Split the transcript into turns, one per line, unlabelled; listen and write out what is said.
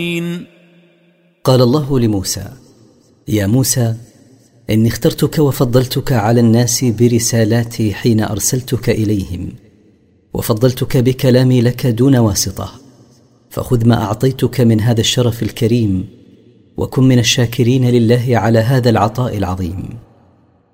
قال الله لموسى: يا موسى، إني اخترتك وفضلتك على الناس برسالاتي حين أرسلتك إليهم، وفضلتك بكلامي لك دون واسطة، فخذ ما أعطيتك من هذا الشرف الكريم، وكن من الشاكرين لله على هذا العطاء العظيم.